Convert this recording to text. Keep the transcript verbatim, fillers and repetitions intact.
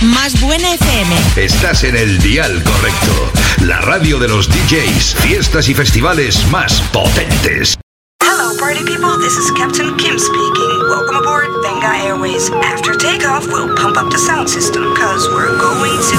Más Buena F M. Estás en el dial correcto. La radio de los D Js, fiestas y festivales más potentes. Hello, party people. This is Captain Kim speaking. Welcome aboard Venga Airways. After takeoff, we'll pump up the sound system, cause we're going to